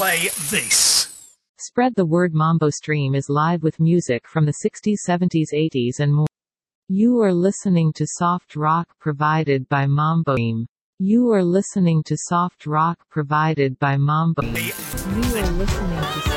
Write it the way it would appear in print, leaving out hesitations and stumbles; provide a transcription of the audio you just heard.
play this. Spread the word. Mambo Stream is live with music from the 60s, 70s, 80s and more. You are listening to soft rock provided by Mambo Stream. You are listening to soft rock provided by Mambo Stream. You are listening to